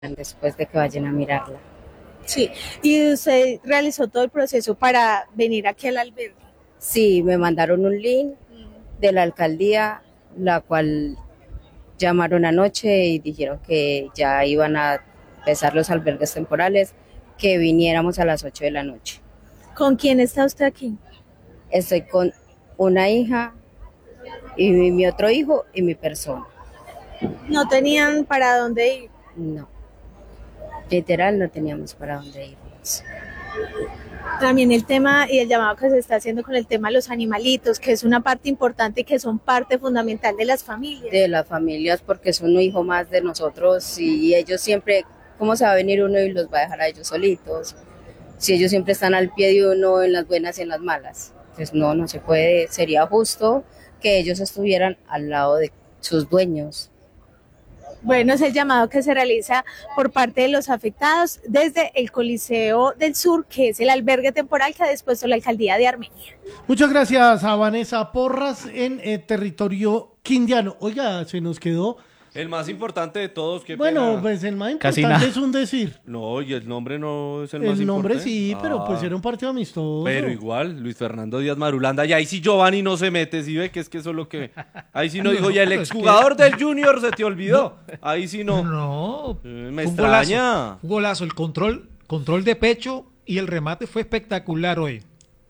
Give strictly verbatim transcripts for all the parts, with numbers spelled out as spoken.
después de que vayan a mirarla. Sí, y usted realizó todo el proceso para venir aquí al albergue. Sí, me mandaron un link de la alcaldía, la cual llamaron anoche y dijeron que ya iban a empezar los albergues temporales, que viniéramos a las ocho de la noche. ¿Con quién está usted aquí? Estoy con una hija y mi, mi otro hijo y mi persona. ¿No tenían para dónde ir? No, literal no teníamos para dónde irnos. También el tema y el llamado que se está haciendo con el tema de los animalitos, que es una parte importante y que son parte fundamental de las familias. De las familias, porque es un hijo más de nosotros y ellos siempre, ¿cómo se va a venir uno y los va a dejar a ellos solitos? Si ellos siempre están al pie de uno en las buenas y en las malas. Entonces no, no se puede, sería justo que ellos estuvieran al lado de sus dueños. Bueno, es el llamado que se realiza por parte de los afectados desde el Coliseo del Sur, que es el albergue temporal que ha dispuesto la alcaldía de Armenia. Muchas gracias a Vanessa Porras en eh, territorio quindiano. Oiga, se nos quedó. El más importante de todos, qué Bueno, pena. pues el más Casi importante nada. es un decir. No, y el nombre no es el, El más nombre importante. sí, pero Ah, pues era un partido amistoso. Pero igual, Luis Fernando Díaz Marulanda, y ahí sí Giovanni no se mete, ¿sí ve? Que es que eso es lo que... Ahí sí no dijo, y el pero es que- exjugador del Junior se te olvidó. Ahí sí no. No, Eh, me un extraña. golazo, un golazo, el control, control de pecho y el remate fue espectacular hoy.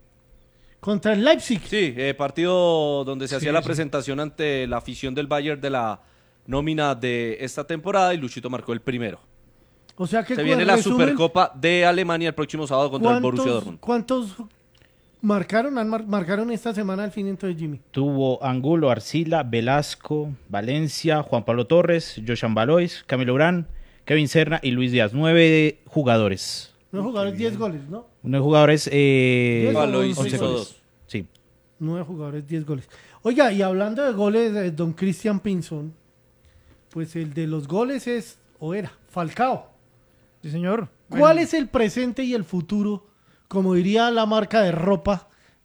Contra el Leipzig. Sí, eh, partido donde se Sí, hacía la sí. presentación ante la afición del Bayern de la nómina de esta temporada y Luchito marcó el primero. O sea que Se en viene la resumen, Supercopa de Alemania el próximo sábado contra el Borussia ¿cuántos, Dortmund. ¿cuántos marcaron, han mar- marcaron esta semana al fin entonces, Jimmy? Tuvo Angulo, Arcila, Velasco, Valencia, Juan Pablo Torres, Joshan Valois, Camilo Urán, Kevin Serna y Luis Díaz. Nueve jugadores. Nueve jugadores, diez goles, ¿no? Nueve jugadores. Eh, Diez Valois once hizo goles. dos. Sí. Nueve jugadores, diez goles. Oiga, y hablando de goles de don Christian Pinzón, pues el de los goles es, o era, Falcao. Sí, señor. ¿Cuál es el presente y el futuro? Como diría la marca de ropa.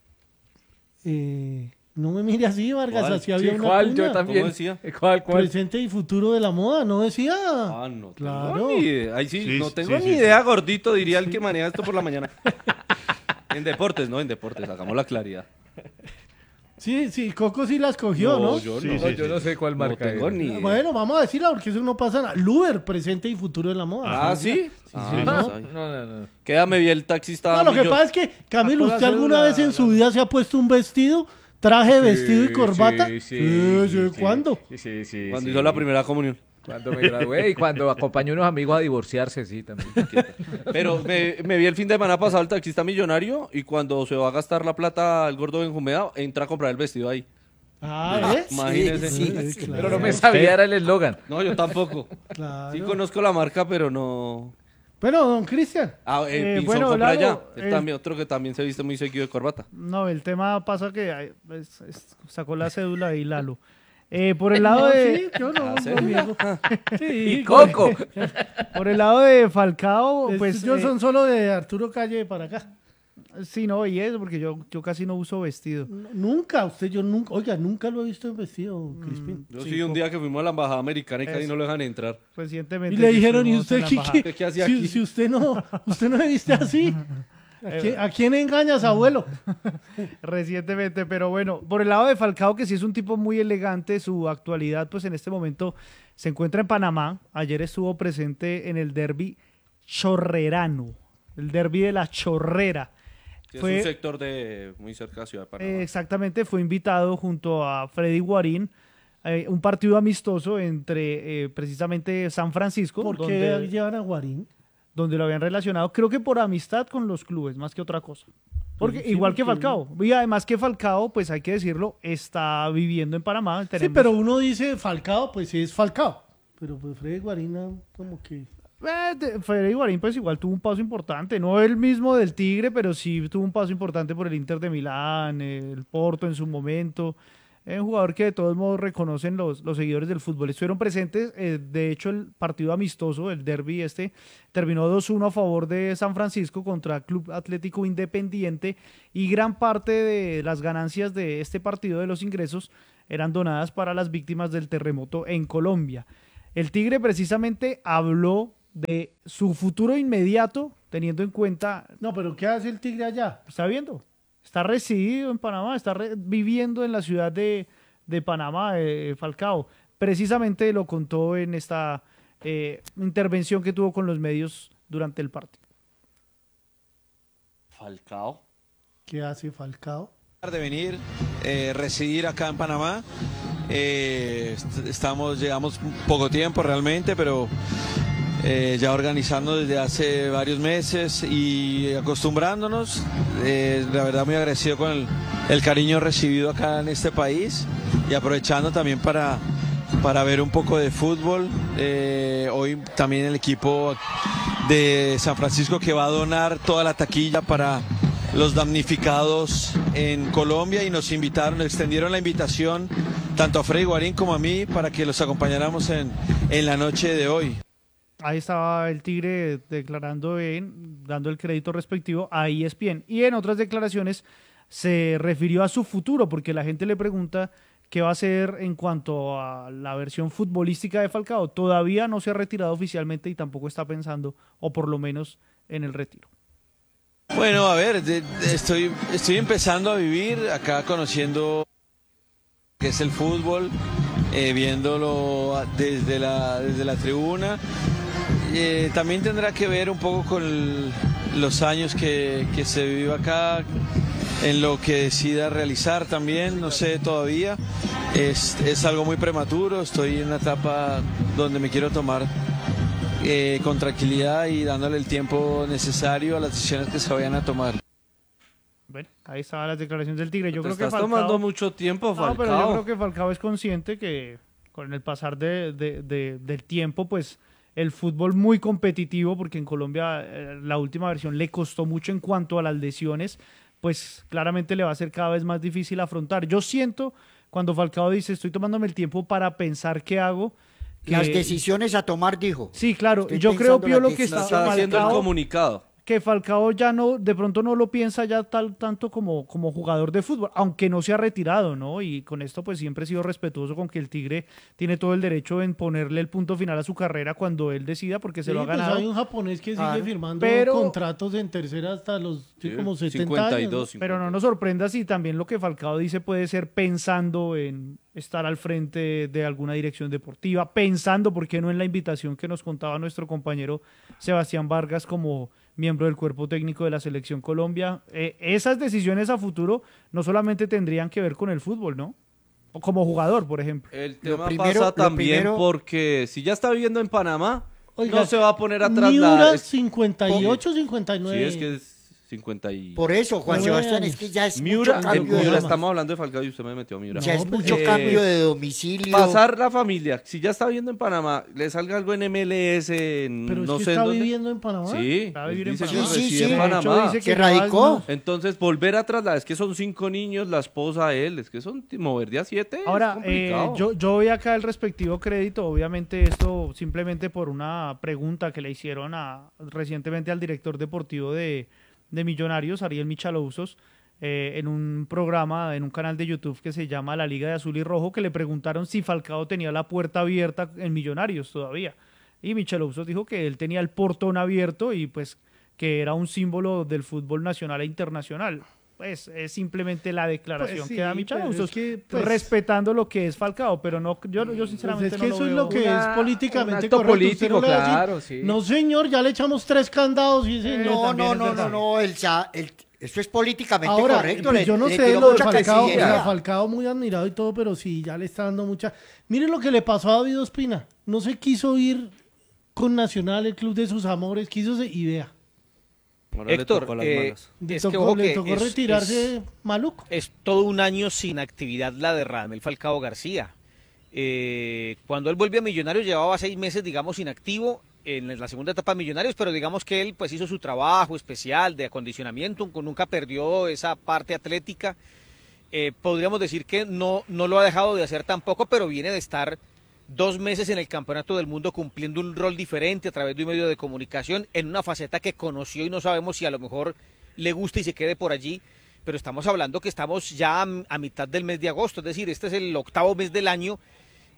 Eh, no me mire así, Vargas, ¿Cuál? así había Sí, una ¿cuál? cuña. Yo también. ¿Cómo decía? ¿Cuál, cuál? Presente y futuro de la moda, ¿no decía? Ah, no Claro. tengo ni idea. Ahí sí, Sí, no sí, tengo sí, ni sí. idea, gordito, diría el que maneja esto por la mañana. En deportes, ¿no? En deportes, hagamos la claridad. Sí, sí, Coco sí las cogió, ¿no? yo Sí, no. No, yo no sé cuál No marca tengo es. ni idea. Bueno, vamos a decirla porque eso no pasa nada. Luber, presente y futuro de la moda. Ah, ¿sí? Ah, sí, no ¿no? sabía. No, no, no. Quédame bien el taxista. No, lo que millo- pasa es que, Camilo, Sacó la ¿usted alguna cédula, vez en la- su vida se ha puesto un vestido, traje, vestido y Sí, corbata? sí, sí, Eh, sí, sí. ¿Cuándo? Sí, sí, sí, Cuando sí. hizo la primera comunión. Cuando me gradué y cuando acompañé a unos amigos a divorciarse, sí, también. Pero me, me vi el fin de semana pasado el taxista millonario y cuando se va a gastar la plata el gordo Benjumea, entra a comprar el vestido ahí. Ah, ¿eh? Imagínese. Sí, Eh, sí. claro, Pero no me sabía, era el eslogan. No, yo tampoco. claro. Sí conozco la marca, pero no... Bueno, don Cristian. Ah, eh, Eh, Pinzón bueno, compra Lalo, allá. Él el- también, otro que también se viste muy seguido de corbata. No, el tema pasa que ay, es- es- sacó la cédula ahí Lalo. Eh, por el lado No, de sí, yo no, Ah, ¿sí? no niego. Sí, Y Coco. por el lado de Falcao, es- pues yo eh, son solo de Arturo Calle para acá. sí, no, y eso porque yo yo casi no uso vestido. No, Nunca, usted, yo nunca, oiga, nunca lo he visto en vestido, Crispin. Yo sí, un día que fuimos a la embajada americana y casi Eso. no lo dejan entrar. Recientemente Y le dijeron, ¿y estuvimos en usted la qué, embajada. qué, ¿Qué hacía si, aquí? si usted no, usted no me viste así? ¿A quién, a quién engañas, abuelo? Recientemente, pero bueno, por el lado de Falcao, que sí es un tipo muy elegante, su actualidad, pues en este momento se encuentra en Panamá. Ayer estuvo presente en el derby chorrerano, el derby de la Chorrera. Que Fue- es un sector de muy cerca de Ciudad de Panamá. Eh, exactamente, fue invitado junto a Freddy Guarín, eh, un partido amistoso entre eh, precisamente San Francisco, ¿Por qué donde, llevan a Guarín? donde lo habían relacionado, creo que por amistad con los clubes, más que otra cosa. Porque Sí, igual que porque- Falcao, y además que Falcao, pues hay que decirlo, está viviendo en Panamá. Sí, tenemos- pero uno dice Falcao, pues sí es Falcao. Pero pues Freddy Guarina, como que... Eh, de- Freddy Guarín pues igual tuvo un paso importante, no el mismo del Tigre, pero sí tuvo un paso importante por el Inter de Milán, el Porto en su momento. Es un jugador que de todos modos reconocen los, los seguidores del fútbol. Estuvieron presentes, eh, de hecho el partido amistoso, el derby este, terminó dos uno a favor de San Francisco contra Club Atlético Independiente y gran parte de las ganancias de este partido, de los ingresos, eran donadas para las víctimas del terremoto en Colombia. El Tigre precisamente habló de su futuro inmediato, teniendo en cuenta... No, pero ¿qué hace el Tigre allá? Está viendo, está residido en Panamá, está re- viviendo en la ciudad de, de Panamá, eh, Falcao. Precisamente lo contó en esta eh, intervención que tuvo con los medios durante el partido. Falcao. ¿Qué hace Falcao? De venir, eh, residir acá en Panamá. Eh, est- estamos, llegamos poco tiempo realmente, pero eh, ya organizando desde hace varios meses y acostumbrándonos. Eh, la verdad muy agradecido con el, el cariño recibido acá en este país y aprovechando también para, para ver un poco de fútbol. Eh, hoy también el equipo de San Francisco que va a donar toda la taquilla para los damnificados en Colombia y nos invitaron, extendieron la invitación tanto a Freddy Guarín como a mí para que los acompañáramos en, en la noche de hoy. Ahí estaba el Tigre declarando en, dando el crédito respectivo a E S P N. Y en otras declaraciones se refirió a su futuro, porque la gente le pregunta qué va a hacer en cuanto a la versión futbolística de Falcao. Todavía no se ha retirado oficialmente y tampoco está pensando, o por lo menos, en el retiro. Bueno, a ver, de- de- estoy, estoy empezando a vivir acá conociendo qué es el fútbol, eh, viéndolo desde la, desde la tribuna. Eh, también tendrá que ver un poco con el- los años que, que se vive acá, en lo que decida realizar también, no sé todavía. Es, es algo muy prematuro, estoy en una etapa donde me quiero tomar eh, con tranquilidad y dándole el tiempo necesario a las decisiones que se vayan a tomar. Bueno, ahí estaban las declaraciones del Tigre. Yo Te creo que estás Falcao, tomando mucho tiempo, No, Falcao. pero yo creo que Falcao es consciente que con el pasar de, de- de- del tiempo, pues el fútbol muy competitivo, porque en Colombia eh, la última versión le costó mucho en cuanto a las lesiones, pues claramente le va a ser cada vez más difícil afrontar. Yo siento cuando Falcao dice, estoy tomándome el tiempo para pensar qué hago. que- Las decisiones a tomar, dijo. Sí, claro. Estoy Yo creo, pensando Piolo, las que está, decisiones. Está haciendo el Falcao- comunicado. que Falcao ya no, de pronto no lo piensa ya tal, tanto como, como jugador de fútbol, aunque no se ha retirado, ¿no? Y con esto pues siempre he sido respetuoso con que el Tigre tiene todo el derecho en ponerle el punto final a su carrera cuando él decida, porque se Sí, lo ha pues ganado. hay un japonés que sigue Claro. firmando Pero- contratos en tercera hasta los sí, Sí, como setenta cincuenta y años. ¿no? dos, Pero no nos sorprenda si también lo que Falcao dice puede ser pensando en estar al frente de alguna dirección deportiva, pensando, ¿por qué no?, en la invitación que nos contaba nuestro compañero Sebastián Vargas como miembro del cuerpo técnico de la Selección Colombia. Eh, esas decisiones a futuro no solamente tendrían que ver con el fútbol, ¿no? O como jugador, por ejemplo. El Lo tema primero- pasa lo también primero- porque si ya está viviendo en Panamá, Oiga, no se va a poner atrás Miura la... es- cincuenta y ocho, cincuenta y Sí, nueve. es que es cincuenta y... Por eso, Juan Nueve Sebastián, años. es que ya es Miura, mucho de cambio, Miura, de, estamos hablando de Falcao y usted me metió a Miura. ya es No, pues, mucho eh, cambio de domicilio. Pasar la familia, si ya está viviendo en Panamá, le salga algo en M L S, en Pero es no que sé está en dónde. viviendo en Panamá. Sí, Va a él vivir en dice Panamá. que Sí, sí, reside sí. en De hecho, Panamá. dice ¿Se no hay- radicó? Entonces, volver a trasladar, es que son cinco niños, la esposa, él, es que son mover de a siete. es Ahora, eh, complicado. yo, yo doy acá el respectivo crédito, obviamente esto simplemente por una pregunta que le hicieron a, recientemente al director deportivo de, de Millonarios, Ariel Michalousos, eh, en un programa, en un canal de YouTube que se llama La Liga de Azul y Rojo, que le preguntaron si Falcao tenía la puerta abierta en Millonarios todavía. Y Michalousos dijo que él tenía el portón abierto y pues que era un símbolo del fútbol nacional e internacional. Pues es simplemente la declaración Pues sí, que da pero Michalousos, es que, pues, respetando lo que es Falcao, pero no, yo, yo sinceramente Pues es que no eso lo es veo. lo que Una- es políticamente un acto correcto. Usted no político, le va a decir, claro, sí. no señor, ya le echamos tres candados. Sí, señor. No, también no, es no, no, verdad. no, el, sa- el- eso es políticamente Ahora, correcto. pues le- yo no le sé tiró lo de mucha Falcao, o cancillería. sea, Falcao muy admirado y todo, pero sí, ya le está dando mucha... Miren lo que le pasó a David Ospina. No se quiso ir con Nacional, el club de sus amores, quiso se... y vea. Ahora le Héctor, tocó las eh, malas. Le es que tocó, ojo le que tocó es- retirarse es- maluco. Es todo un año sin actividad la de Radamel Falcao García. Eh, cuando él volvió a Millonarios llevaba seis meses, digamos, inactivo en la segunda etapa de Millonarios, pero digamos que él pues hizo su trabajo especial de acondicionamiento, nunca perdió esa parte atlética. Eh, podríamos decir que no, no lo ha dejado de hacer tampoco, pero viene de estar dos meses en el Campeonato del Mundo cumpliendo un rol diferente a través de un medio de comunicación en una faceta que conoció y no sabemos si a lo mejor le gusta y se quede por allí, pero estamos hablando que estamos ya a, a mitad del mes de agosto, es decir, este es el octavo mes del año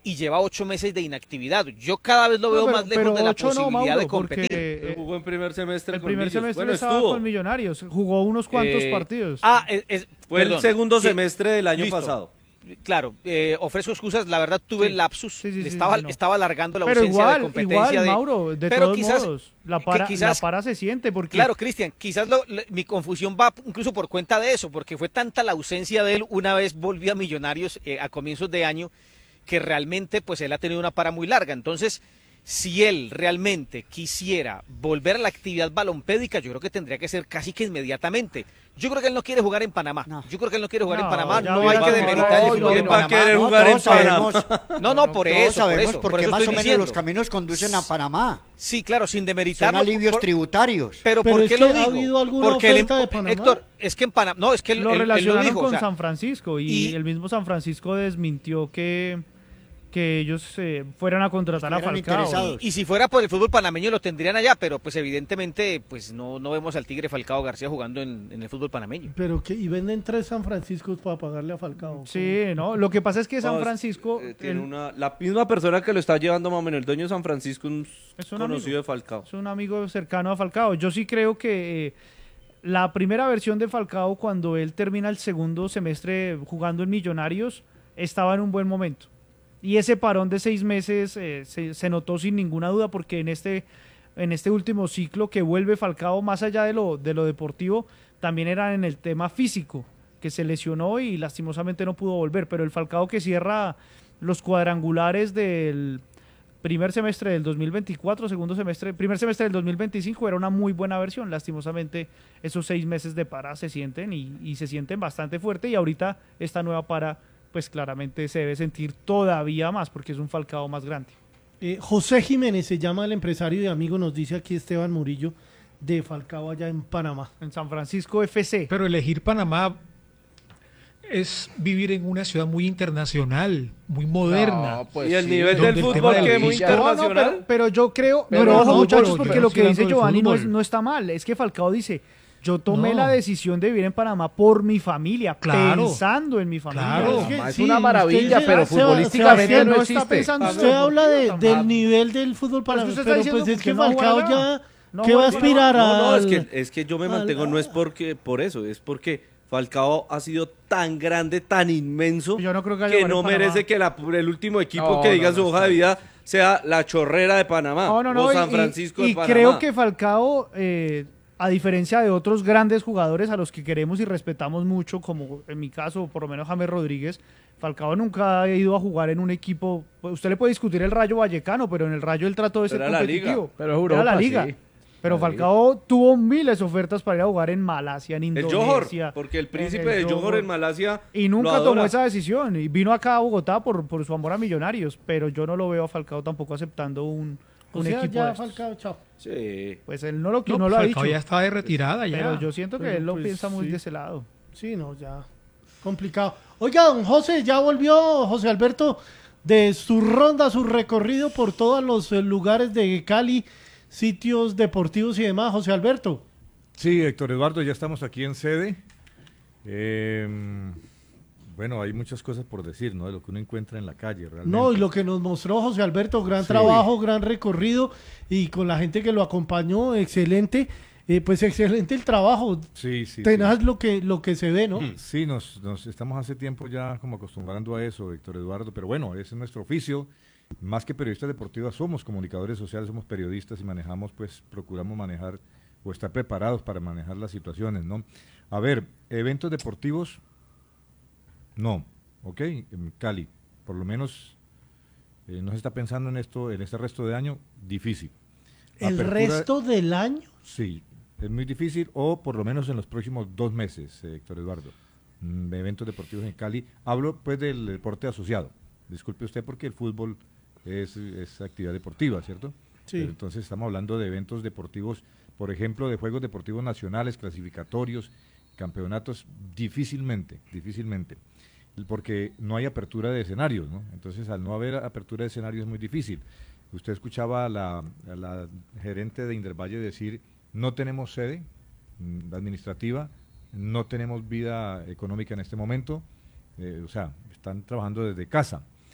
y lleva ocho meses de inactividad. Yo cada vez lo No, veo pero- más lejos pero de la ocho no, posibilidad Mauro, de competir. porque, Él jugó en primer semestre El con primer Millos. semestre Bueno, estaba estuvo. con Millonarios, jugó unos cuantos Eh, partidos. Ah, es, es- Fue el perdón. segundo Sí, semestre del año listo. pasado. Claro, eh, ofrezco excusas, la verdad tuve Sí. lapsus, Sí, sí, sí, estaba, sí, no. estaba alargando la Pero ausencia de igual, competencia igual, de... Mauro, de pero todos quizás, modos, la que para, quizás- la para se siente porque Claro, Cristian, quizás lo- le- mi confusión va incluso por cuenta de eso, porque fue tanta la ausencia de él una vez volvió a Millonarios eh, a comienzos de año, que realmente pues él ha tenido una para muy larga. Entonces, si él realmente quisiera volver a la actividad balompédica, yo creo que tendría que ser casi que inmediatamente. Yo creo que él no quiere jugar en Panamá. Yo creo que él no quiere jugar No, en Panamá. ya No hubiera hay que tenido demeritar el todo, fútbol no, de no, Panamá. quiere No, jugar en todos sabemos, No, no, por todos eso, por sabemos eso, porque por eso más o estoy menos diciendo. los caminos conducen a Panamá. Sí, claro, sin Son demeritarlo. alivios por- tributarios. Pero, Pero ¿por es qué que lo ha digo? habido alguna Porque el- oferta de Panamá. Héctor, es que en Panamá, no, es que él, lo él- él relacionaron dijo, con o sea, San Francisco y, y- el mismo San Francisco desmintió que, que ellos eh, fueran a contratar a Estuvieran Falcao. interesados. Y si fuera por el fútbol panameño lo tendrían allá, pero pues evidentemente pues no, no vemos al Tigre Falcao García jugando en, en el fútbol panameño. Pero que, y venden tres San Franciscos para pagarle a Falcao. Sí, no, lo que pasa es que San No, es- Francisco eh, tiene el- una, la misma persona que lo está llevando más o menos, el dueño de San Francisco, un Es un conocido amigo. de Falcao. es un amigo cercano a Falcao. Yo sí creo que eh, la primera versión de Falcao, cuando él termina el segundo semestre jugando en Millonarios, estaba en un buen momento. Y ese parón de seis meses eh, se, se notó sin ninguna duda porque en este, en este último ciclo que vuelve Falcao, más allá de lo, de lo deportivo, también era en el tema físico, que se lesionó y lastimosamente no pudo volver. Pero el Falcao que cierra los cuadrangulares del primer semestre del dos mil veinticuatro, segundo semestre, primer semestre del dos mil veinticinco era una muy buena versión. Lastimosamente esos seis meses de para se sienten y, y se sienten bastante fuerte y ahorita esta nueva para pues claramente se debe sentir todavía más porque es un Falcao más grande. Eh, José Jiménez se llama el empresario y amigo, nos dice aquí Esteban Murillo, de Falcao allá en Panamá. En San Francisco F C. Pero elegir Panamá es vivir en una ciudad muy internacional, muy moderna. No, pues y el sí. nivel Donde del el fútbol tema que de es muy Villa- No, no, internacional. pero, pero yo creo, Pero pero, ojo no, muchachos, pero porque yo lo estoy que dice hablando de Giovanni no, es- fútbol. no está mal, es que Falcao dice, yo tomé No. la decisión de vivir en Panamá por mi familia, Claro. pensando en mi familia. Claro. Es que Panamá es sí, una usted maravilla, dice, pero ah, Seba- futbolísticamente Sebastián, no no está existe. pensando Usted habla de, Tampoco. del nivel del fútbol para Pues usted pero está pues diciendo es que que no Falcao juega. ya No ¿qué va a juega. aspirar a No, no, es que, es que yo me al- mantengo, no es porque por eso, es porque Falcao ha sido tan grande, tan inmenso, Yo no creo que haya que jugar en no Panamá. merece que la- el último equipo No, que diga no, en su no, hoja está de vida sea la Chorrera de Panamá No, no, no, o y- San y- Francisco y, de Panamá. creo que Falcao, eh, a diferencia de otros grandes jugadores a los que queremos y respetamos mucho, como en mi caso, por lo menos James Rodríguez, Falcao nunca ha ido a jugar en un equipo. Pues, usted le puede discutir el Rayo Vallecano, pero en el Rayo él trató de ser Pero era la liga. competitivo. Pero Era Europa, la liga. sí. Pero La Falcao tuvo miles de ofertas para ir a jugar en Malasia, en el Johor, Indonesia. porque el príncipe en el de Johor Johor. en Malasia Y lo nunca adora. tomó esa decisión. Y vino acá a Bogotá por, por su amor a Millonarios. Pero yo no lo veo a Falcao tampoco aceptando un, o un sea, equipo ya de estos. Falcao, chao. Sí. Pues él no lo, No, no lo ha Falcao dicho. ya está de retirada ya. Pero yo siento que Pero, él lo pues, piensa muy sí. de ese lado. Sí, no, ya complicado. Oiga, don José, ya volvió José Alberto de su ronda, su recorrido por todos los eh, lugares de Cali, sitios deportivos y demás, José Alberto. Sí, Héctor Eduardo, ya estamos aquí en sede. Eh, bueno, hay muchas cosas por decir, ¿no? De lo que uno encuentra en la calle, realmente. No, y lo que nos mostró José Alberto, gran Sí. trabajo, gran recorrido y con la gente que lo acompañó, excelente. Eh, pues excelente el trabajo. Sí, sí. Tenaz sí. lo que lo que se ve, ¿no? Sí, nos, nos estamos hace tiempo ya como acostumbrando a eso, Héctor Eduardo, pero bueno, ese es nuestro oficio. Más que periodistas deportivos, somos comunicadores sociales, somos periodistas y manejamos, pues procuramos manejar o estar preparados para manejar las situaciones, ¿no? A ver, eventos deportivos, no, ¿ok? En Cali, por lo menos eh, no se está pensando en esto, en este resto de año, difícil. El Apertura- resto del año. Sí, es muy difícil, o por lo menos en los próximos dos meses, eh, Héctor Eduardo. Mm, eventos deportivos en Cali. Hablo pues del deporte asociado. Disculpe usted porque el fútbol es, es actividad deportiva, ¿cierto? Sí. Pero entonces estamos hablando de eventos deportivos, por ejemplo, de Juegos Deportivos Nacionales, clasificatorios, campeonatos, difícilmente, difícilmente. Porque no hay apertura de escenarios, ¿no? Entonces, al no haber apertura de escenarios es muy difícil. Usted escuchaba a la, a la gerente de Indervalle decir, no tenemos sede mm, administrativa, no tenemos vida económica en este momento, eh, o sea, están trabajando desde casa.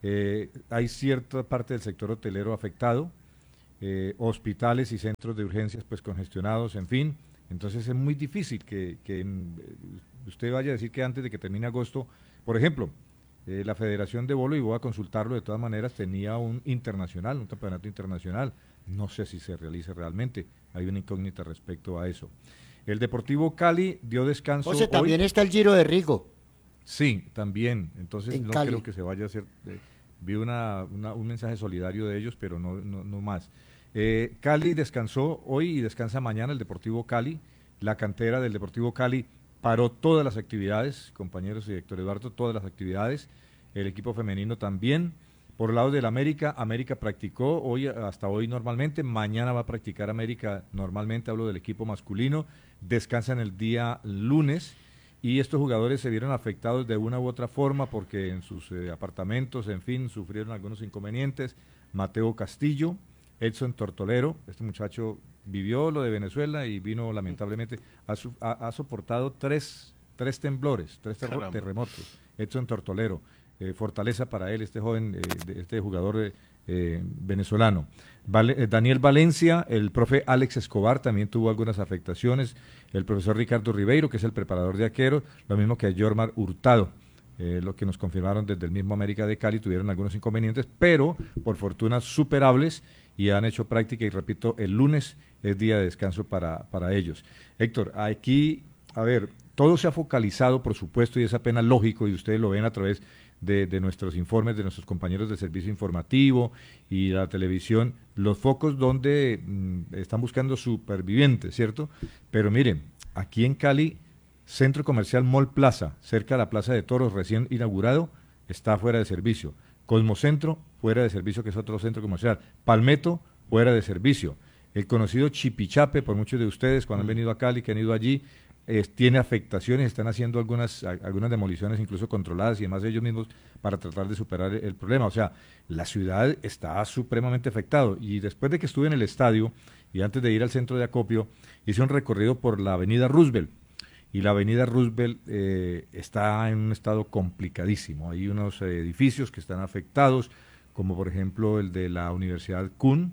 Eh, hay cierta parte del sector hotelero afectado, eh, hospitales y centros de urgencias pues congestionados, en fin. Entonces es muy difícil que, que en, usted vaya a decir que antes de que termine agosto, por ejemplo, eh, la Federación de Bolo, y voy a consultarlo de todas maneras, tenía un internacional, un campeonato internacional. No sé si se realiza realmente, hay una incógnita respecto a eso. El Deportivo Cali dio descanso. José, hoy. también está el Giro de Rigo. Sí, también. Entonces En no Cali. creo que se vaya a hacer. Eh, vi una, una- un mensaje solidario de ellos, pero no, no, no más. Eh, Cali descansó hoy y descansa mañana el Deportivo Cali. La cantera del Deportivo Cali paró todas las actividades, compañeros y Héctor Eduardo, todas las actividades. El equipo femenino también. Por el lado del América, América practicó hoy hasta hoy normalmente, mañana va a practicar América normalmente, hablo del equipo masculino, descansan el día lunes y estos jugadores se vieron afectados de una u otra forma porque en sus eh, apartamentos, en fin, sufrieron algunos inconvenientes. Mateo Castillo, Edson Tortolero, este muchacho vivió lo de Venezuela y vino lamentablemente, ha, su- ha- ha soportado tres, tres temblores, tres terro- Caramba. terremotos, Edson Tortolero. Eh, fortaleza para él, este joven, eh, de- este jugador eh, eh, venezolano. Vale- eh, Daniel Valencia, el profe Alex Escobar también tuvo algunas afectaciones, el profesor Ricardo Ribeiro, que es el preparador de arqueros, lo mismo que Jormar Hurtado, eh, lo que nos confirmaron desde el mismo América de Cali, tuvieron algunos inconvenientes, pero por fortuna superables y han hecho práctica y repito, el lunes es día de descanso para, para ellos. Héctor, aquí, a ver, todo se ha focalizado, por supuesto, y es apenas lógico, y ustedes lo ven a través de, de nuestros informes, de nuestros compañeros del servicio informativo y la televisión, los focos donde mm, están buscando supervivientes, ¿cierto? Pero miren, aquí en Cali, Centro Comercial Mall Plaza, cerca de la Plaza de Toros, recién inaugurado, está fuera de servicio. Cosmocentro, fuera de servicio, que es otro centro comercial. Palmetto, fuera de servicio. El conocido Chipichape, por muchos de ustedes, cuando han venido a Cali, que han ido allí, eh, tiene afectaciones, están haciendo algunas, a- algunas demoliciones incluso controladas y además ellos mismos para tratar de superar el, el problema. O sea, la ciudad está supremamente afectado. Y después de que estuve en el estadio y antes de ir al centro de acopio, hice un recorrido por la avenida Roosevelt. Y la avenida Roosevelt eh, está en un estado complicadísimo. Hay unos eh, edificios que están afectados, como por ejemplo el de la Universidad Kuhn,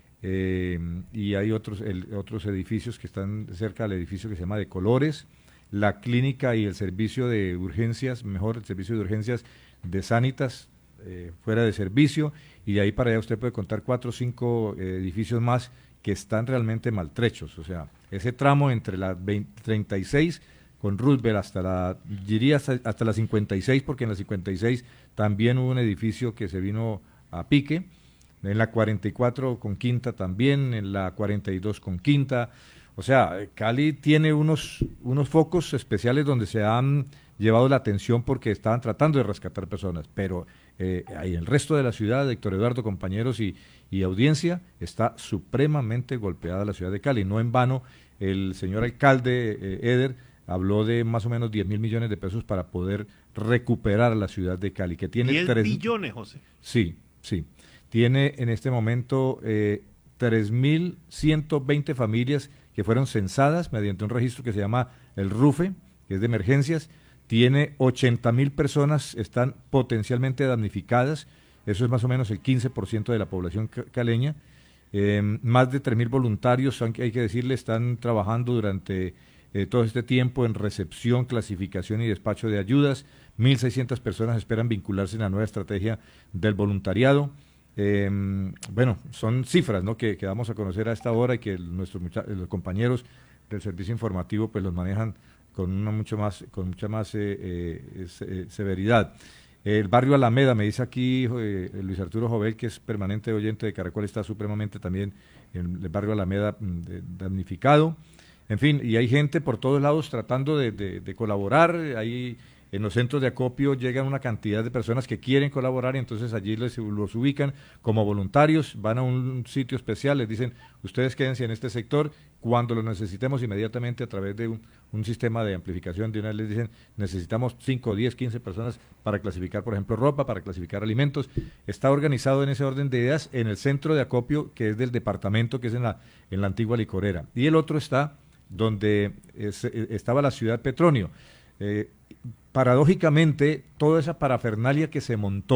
eh, y hay otros, el- otros edificios que están cerca del edificio que se llama de Colores, la clínica y el servicio de urgencias, mejor el servicio de urgencias de Sanitas, eh, fuera de servicio, y de ahí para allá usted puede contar cuatro o cinco eh, edificios más que están realmente maltrechos. O sea, ese tramo entre la veinte, treinta y seis con Roosevelt hasta la, diría hasta, hasta la cincuenta y seis, porque en la cincuenta y seis también hubo un edificio que se vino a pique, en la cuarenta y cuatro con Quinta también, en la cuarenta y dos con Quinta. O sea, Cali tiene unos, unos focos especiales donde se han llevado la atención porque estaban tratando de rescatar personas, pero eh, ahí el resto de la ciudad, Héctor Eduardo, compañeros y, y audiencia, está supremamente golpeada la ciudad de Cali. No en vano, el señor alcalde eh, Eder habló de más o menos diez mil millones de pesos para poder recuperar la ciudad de Cali, que tiene diez tres billones, José. Sí, sí. Tiene en este momento eh, tres mil ciento veinte familias que fueron censadas mediante un registro que se llama el RUFE, que es de emergencias. Tiene ochenta mil personas, están potencialmente damnificadas. Eso es más o menos el quince por ciento de la población ca- caleña. Eh, más de tres mil voluntarios, aunque hay que decirle, están trabajando durante eh, todo este tiempo en recepción, clasificación y despacho de ayudas. mil seiscientas personas esperan vincularse en la nueva estrategia del voluntariado. Eh, bueno, son cifras, ¿no?, que, que vamos a conocer a esta hora y que el- nuestros mucha- los compañeros del servicio informativo pues los manejan con una mucho más con mucha más eh, eh, se- severidad. El barrio Alameda, me dice aquí eh, Luis Arturo Jovel, que es permanente oyente de Caracol, está supremamente también en el barrio Alameda mm, de- damnificado. En fin, y hay gente por todos lados tratando de, de- de colaborar. Ahí en los centros de acopio llegan una cantidad de personas que quieren colaborar y entonces allí les, los ubican como voluntarios, van a un sitio especial, les dicen, ustedes quédense en este sector, cuando lo necesitemos inmediatamente a través de un, un sistema de amplificación, de una vez les dicen, necesitamos cinco, diez, quince personas para clasificar, por ejemplo, ropa, para clasificar alimentos. Está organizado en ese orden de ideas en el centro de acopio, que es del departamento, que es en la, en la antigua licorera. Y el otro está donde es, estaba la ciudad Petronio. Eh, paradójicamente, toda esa parafernalia que se montó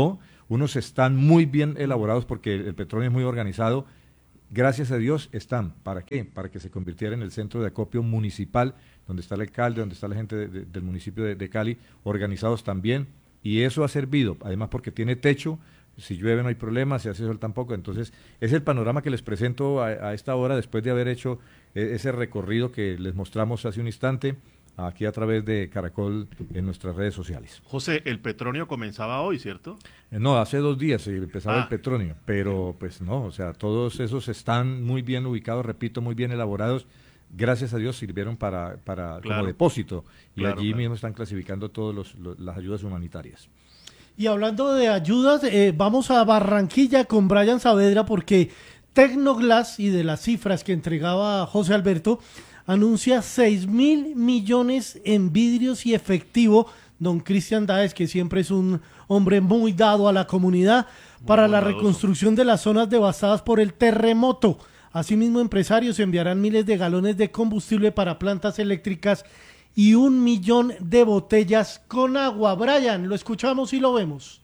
Unos están muy bien elaborados porque el Petronio es muy organizado. Gracias a Dios están. ¿Para qué? Para que se convirtiera en el centro de acopio municipal, donde está el alcalde, donde está la gente de, de, del municipio de, de Cali, organizados también. Y eso ha servido, además porque tiene techo, si llueve no hay problema, si hace sol tampoco. Entonces, es el panorama que les presento a, a esta hora, después de haber hecho eh, ese recorrido que les mostramos hace un instante, aquí a través de Caracol en nuestras redes sociales. José, el Petronio comenzaba hoy, ¿cierto? Eh, no, hace dos días empezaba Ah. el Petronio, pero pues no, o sea, todos esos están muy bien ubicados, repito, muy bien elaborados. Gracias a Dios sirvieron para, para Claro. como depósito y Claro, allí claro. mismo están clasificando todas las ayudas humanitarias. Y hablando de ayudas, eh, vamos a Barranquilla con Brian Saavedra porque Tecnoglass, y de las cifras que entregaba José Alberto, anuncia seis mil millones en vidrios y efectivo. Don Cristian Dáez, que siempre es un hombre muy dado a la comunidad, para la bondadoso. reconstrucción de las zonas devastadas por el terremoto. Asimismo, empresarios enviarán miles de galones de combustible para plantas eléctricas y un millón de botellas con agua. Brian, lo escuchamos y lo vemos.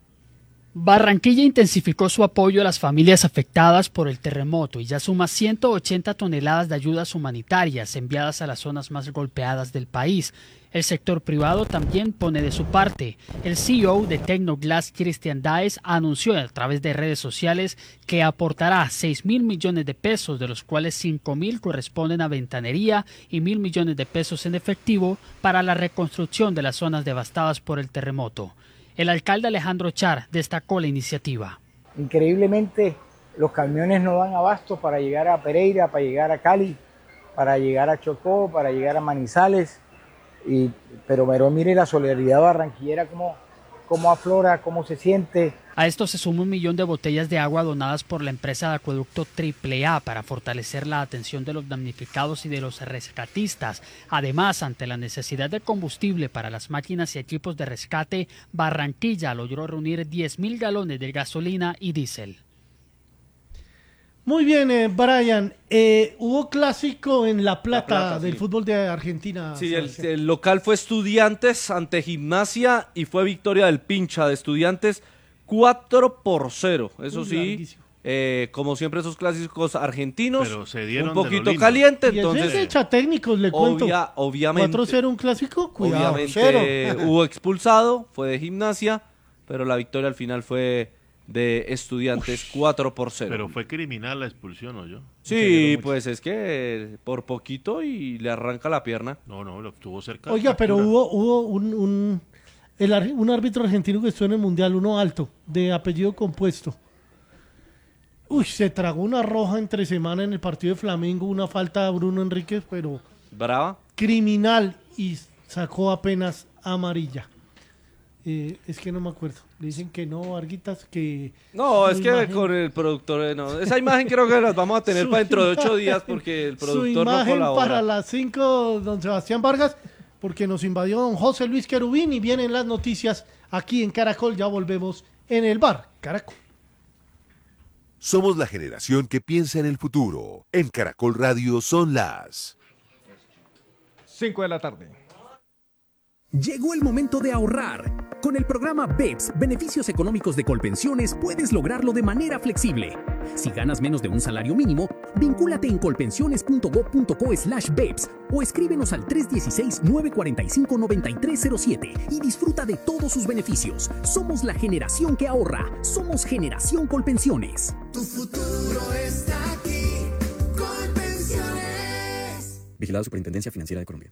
Barranquilla intensificó su apoyo a las familias afectadas por el terremoto y ya suma ciento ochenta toneladas de ayudas humanitarias enviadas a las zonas más golpeadas del país. El sector privado también pone de su parte. El C E O de Tecnoglass, Cristian Dáez, anunció a través de redes sociales que aportará seis mil millones de pesos, de los cuales cinco mil corresponden a ventanería y mil millones de pesos en efectivo para la reconstrucción de las zonas devastadas por el terremoto. El alcalde Alejandro Char destacó la iniciativa. Increíblemente, los camiones no dan abasto para llegar a Pereira, para llegar a Cali, para llegar a Chocó, para llegar a Manizales. Y, pero, pero mire la solidaridad barranquillera, cómo, cómo aflora, cómo se siente. A esto se suma un millón de botellas de agua donadas por la empresa de acueducto Triple A para fortalecer la atención de los damnificados y de los rescatistas. Además, ante la necesidad de combustible para las máquinas y equipos de rescate, Barranquilla logró reunir diez mil galones de gasolina y diésel. Muy bien, eh, Brian. Eh, hubo clásico en La Plata, La Plata, del sí. fútbol de Argentina. Sí, el, Sebastián. el local fue Estudiantes ante Gimnasia y fue victoria del Pincha de Estudiantes cuatro por cero. Eso Uy, sí, larguísimo. eh, como siempre esos clásicos argentinos, Pero se dieron un de lo poquito lindo. caliente, Y ese entonces es de echa técnicos, le cuento. obvia- obviamente, cuatro cero un clásico, cuidado. obviamente Cero. hubo expulsado, fue de Gimnasia, pero la victoria al final fue de Estudiantes cuatro por cero. Pero fue criminal la expulsión, ¿o yo? Sí, pues es que por poquito y le arranca la pierna. No, no, lo estuvo cerca. Oiga, pero captura. hubo, hubo un, un, el ar- un árbitro argentino que estuvo en el Mundial, uno alto, de apellido compuesto. Uy, se tragó una roja entre semana en el partido de Flamengo, una falta de Bruno Enríquez, pero Brava. criminal, y sacó apenas amarilla. Eh, es que no me acuerdo. Le dicen que no, Arguitas, que... No, su es que imagen- con el productor, eh, no. Esa imagen creo que las vamos a tener Su para dentro de ocho imagen- días porque el Su productor no imagen colabora. para las cinco, don Sebastián Vargas, porque nos invadió don José Luis Querubín y vienen las noticias aquí en Caracol. Ya volvemos en el bar Caracol. Somos la generación que piensa en el futuro. En Caracol Radio son las cinco de la tarde. Llegó el momento de ahorrar. Con el programa B E P S, Beneficios Económicos de Colpensiones, puedes lograrlo de manera flexible. Si ganas menos de un salario mínimo, vincúlate en colpensiones.gov.co slash B E P S o escríbenos al tres uno seis, nueve cuatro cinco, nueve tres cero siete y disfruta de todos sus beneficios. Somos la generación que ahorra. Somos Generación Colpensiones. Tu futuro está aquí. Colpensiones. Vigilado Superintendencia Financiera de Colombia.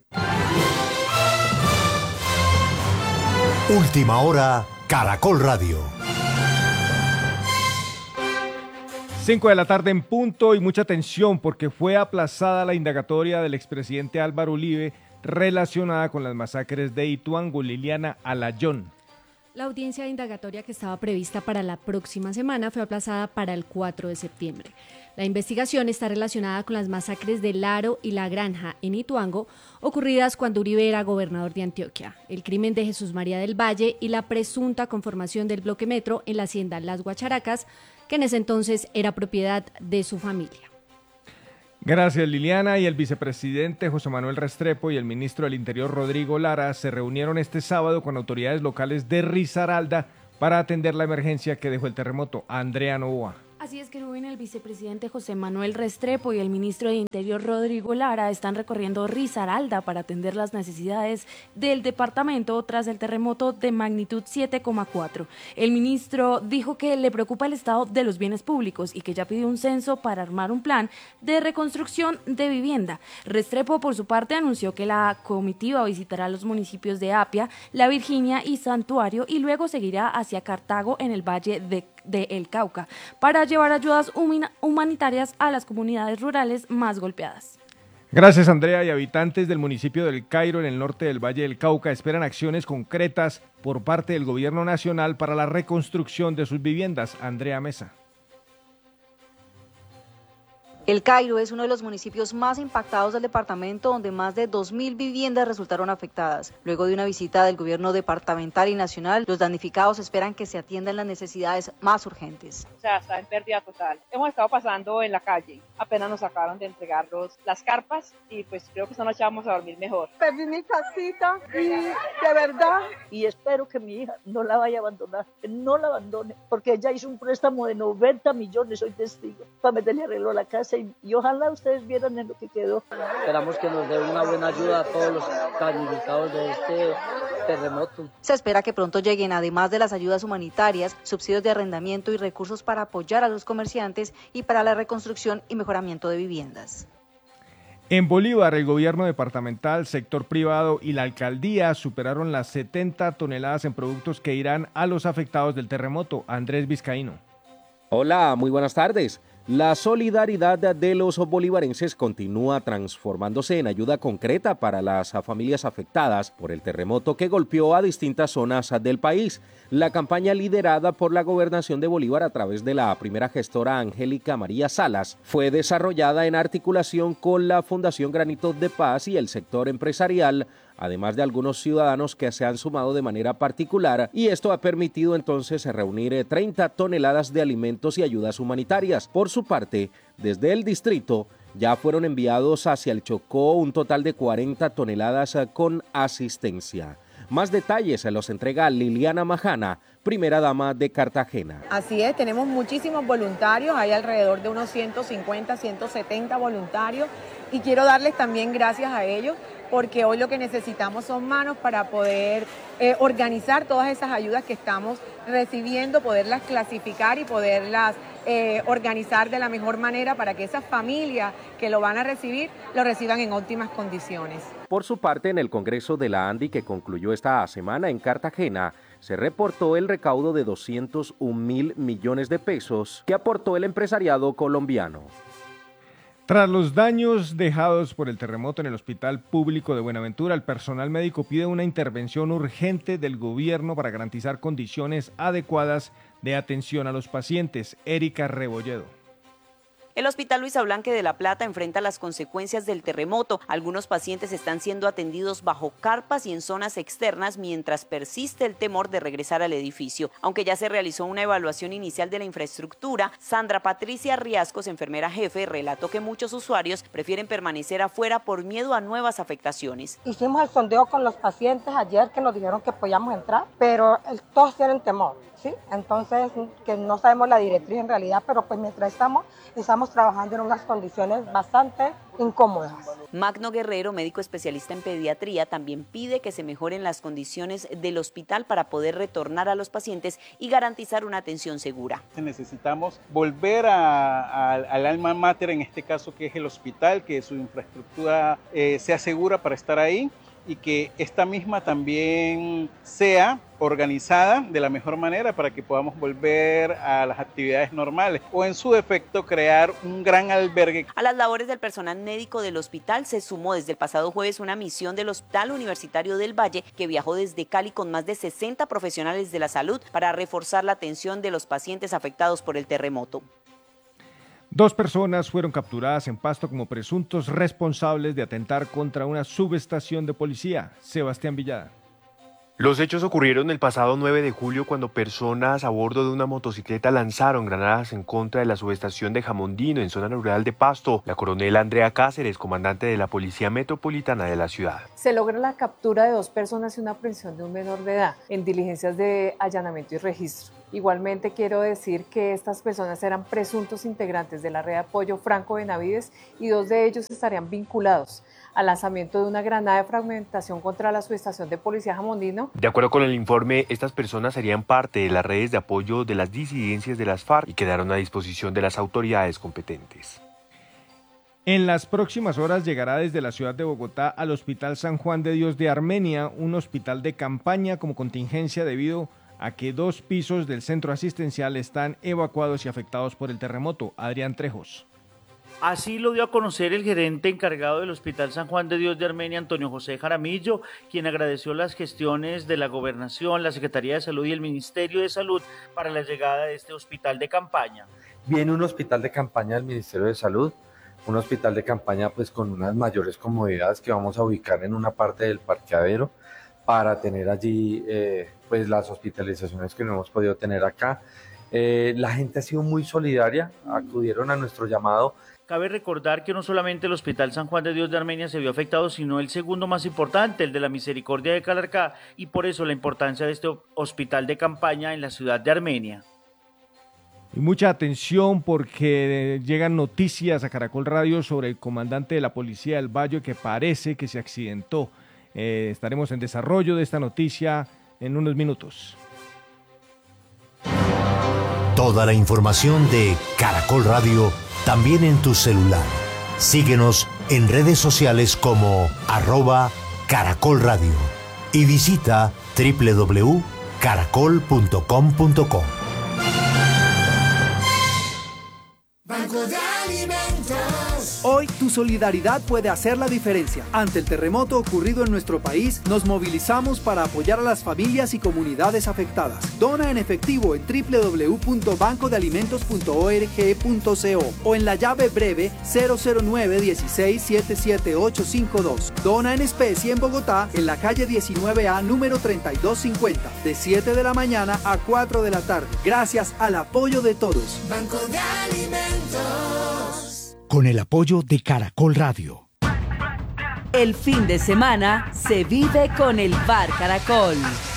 Última hora, Caracol Radio. cinco de la tarde en punto y mucha atención porque fue aplazada la indagatoria del expresidente Álvaro Uribe relacionada con las masacres de Ituango. Liliana Alayón. La audiencia indagatoria que estaba prevista para la próxima semana fue aplazada para el cuatro de septiembre. La investigación está relacionada con las masacres de Laro y La Granja en Ituango, ocurridas cuando Uribe era gobernador de Antioquia, el crimen de Jesús María del Valle y la presunta conformación del bloque metro en la hacienda Las Guacharacas, que en ese entonces era propiedad de su familia. Gracias, Liliana. Y el vicepresidente José Manuel Restrepo y el ministro del Interior Rodrigo Lara se reunieron este sábado con autoridades locales de Risaralda para atender la emergencia que dejó el terremoto. Andrea Novoa. Así es, Kerubín, el vicepresidente José Manuel Restrepo y el ministro de Interior Rodrigo Lara están recorriendo Risaralda para atender las necesidades del departamento tras el terremoto de magnitud siete coma cuatro. El ministro dijo que le preocupa el estado de los bienes públicos y que ya pidió un censo para armar un plan de reconstrucción de vivienda. Restrepo, por su parte, anunció que la comitiva visitará los municipios de Apia, La Virginia y Santuario y luego seguirá hacia Cartago en el Valle de, de El Cauca para llevar ayudas humanitarias a las comunidades rurales más golpeadas. Gracias, Andrea. Y habitantes del municipio del Cairo, en el norte del Valle del Cauca, esperan acciones concretas por parte del gobierno nacional para la reconstrucción de sus viviendas. Andrea Mesa. El Cairo es uno de los municipios más impactados del departamento, donde más de dos mil viviendas resultaron afectadas. Luego de una visita del gobierno departamental y nacional, los damnificados esperan que se atiendan las necesidades más urgentes. O sea, está en pérdida total. Hemos estado pasando en la calle, apenas nos acabaron de entregar los, las carpas y pues creo que esta noche vamos a dormir mejor. Perdí mi casita y de verdad, y espero que mi hija no la vaya a abandonar, que no la abandone, porque ella hizo un préstamo de noventa millones, soy testigo, para meterle arreglo a la casa. Y, y ojalá ustedes vieran en lo que quedó. Esperamos que nos dé una buena ayuda a todos los damnificados de este terremoto. Se espera que pronto lleguen, además de las ayudas humanitarias, subsidios de arrendamiento y recursos para apoyar a los comerciantes y para la reconstrucción y mejoramiento de viviendas. En Bolívar, el gobierno departamental, sector privado y la alcaldía superaron las setenta toneladas en productos que irán a los afectados del terremoto. Andrés Vizcaíno. Hola, muy buenas tardes. La solidaridad de los bolivarenses continúa transformándose en ayuda concreta para las familias afectadas por el terremoto que golpeó a distintas zonas del país. La campaña liderada por la Gobernación de Bolívar a través de la primera gestora Angélica María Salas fue desarrollada en articulación con la Fundación Granitos de Paz y el sector empresarial, además de algunos ciudadanos que se han sumado de manera particular, y esto ha permitido entonces reunir treinta toneladas de alimentos y ayudas humanitarias. Por su parte, desde el distrito ya fueron enviados hacia el Chocó un total de cuarenta toneladas con asistencia. Más detalles se los entrega Liliana Majana, primera dama de Cartagena. Así es, tenemos muchísimos voluntarios, hay alrededor de unos ciento cincuenta, ciento setenta voluntarios, y quiero darles también gracias a ellos, porque hoy lo que necesitamos son manos para poder eh, organizar todas esas ayudas que estamos recibiendo, poderlas clasificar y poderlas eh, organizar de la mejor manera para que esas familias que lo van a recibir, lo reciban en óptimas condiciones. Por su parte, en el Congreso de la ANDI, que concluyó esta semana en Cartagena, se reportó el recaudo de doscientos un mil millones de pesos que aportó el empresariado colombiano. Tras los daños dejados por el terremoto en el Hospital Público de Buenaventura, el personal médico pide una intervención urgente del gobierno para garantizar condiciones adecuadas de atención a los pacientes. Erika Rebolledo. El Hospital Luisa Blanque de La Plata enfrenta las consecuencias del terremoto. Algunos pacientes están siendo atendidos bajo carpas y en zonas externas mientras persiste el temor de regresar al edificio. Aunque ya se realizó una evaluación inicial de la infraestructura, Sandra Patricia Riascos, enfermera jefe, relató que muchos usuarios prefieren permanecer afuera por miedo a nuevas afectaciones. Hicimos el sondeo con los pacientes ayer que nos dijeron que podíamos entrar, pero todos tienen temor. ¿Sí? Entonces, que no sabemos la directriz en realidad, pero pues mientras estamos, estamos trabajando en unas condiciones bastante incómodas. Magno Guerrero, médico especialista en pediatría, también pide que se mejoren las condiciones del hospital para poder retornar a los pacientes y garantizar una atención segura. Necesitamos volver a, a, al alma mater, en este caso que es el hospital, que su infraestructura eh, sea segura para estar ahí y que esta misma también sea organizada de la mejor manera para que podamos volver a las actividades normales o en su defecto crear un gran albergue. A las labores del personal médico del hospital se sumó desde el pasado jueves una misión del Hospital Universitario del Valle que viajó desde Cali con más de sesenta profesionales de la salud para reforzar la atención de los pacientes afectados por el terremoto. Dos personas fueron capturadas en Pasto como presuntos responsables de atentar contra una subestación de policía. Sebastián Villada. Los hechos ocurrieron el pasado nueve de julio cuando personas a bordo de una motocicleta lanzaron granadas en contra de la subestación de Jamondino en zona rural de Pasto. La coronel Andrea Cáceres, comandante de la Policía Metropolitana de la ciudad. Se logra la captura de dos personas y una aprehensión de un menor de edad en diligencias de allanamiento y registro. Igualmente quiero decir que estas personas eran presuntos integrantes de la red de apoyo Franco Benavides y dos de ellos estarían vinculados al lanzamiento de una granada de fragmentación contra la subestación de Policía Jamondino. De acuerdo con el informe, estas personas serían parte de las redes de apoyo de las disidencias de las FARC y quedaron a disposición de las autoridades competentes. En las próximas horas llegará desde la ciudad de Bogotá al Hospital San Juan de Dios de Armenia, un hospital de campaña como contingencia debido a que dos pisos del centro asistencial están evacuados y afectados por el terremoto. Adrián Trejos. Así lo dio a conocer el gerente encargado del Hospital San Juan de Dios de Armenia, Antonio José Jaramillo, quien agradeció las gestiones de la Gobernación, la Secretaría de Salud y el Ministerio de Salud para la llegada de este hospital de campaña. Viene un hospital de campaña del Ministerio de Salud, un hospital de campaña pues con unas mayores comodidades que vamos a ubicar en una parte del parqueadero para tener allí eh, pues las hospitalizaciones que no hemos podido tener acá. Eh, la gente ha sido muy solidaria, acudieron a nuestro llamado. Cabe recordar que no solamente el Hospital San Juan de Dios de Armenia se vio afectado, sino el segundo más importante, el de la Misericordia de Calarcá, y por eso la importancia de este hospital de campaña en la ciudad de Armenia. Y mucha atención porque llegan noticias a Caracol Radio sobre el comandante de la Policía del Valle que parece que se accidentó. Eh, estaremos en desarrollo de esta noticia en unos minutos. Toda la información de Caracol Radio también en tu celular. Síguenos en redes sociales como arroba Caracol Radio y visita doble u doble u doble u punto caracol punto com punto co. Banco de Alimentos. Hoy tu solidaridad puede hacer la diferencia. Ante el terremoto ocurrido en nuestro país, nos movilizamos para apoyar a las familias y comunidades afectadas. Dona en efectivo en doble u doble u doble u punto banco de alimentos punto org punto co o en la llave breve cero cero nueve dieciséis setenta y siete ochocientos cincuenta y dos. Dona en especie en Bogotá, en la calle diecinueve A, número treinta y dos cincuenta, de siete de la mañana a cuatro de la tarde. Gracias al apoyo de todos. Banco de Alimentos. Con el apoyo de Caracol Radio. El fin de semana se vive con el Bar Caracol.